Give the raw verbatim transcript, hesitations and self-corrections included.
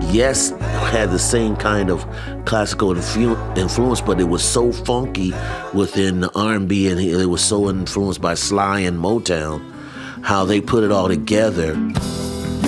Yes had the same kind of classical influ- influence, but it was so funky within the R and B, and it was so influenced by Sly and Motown, how they put it all together.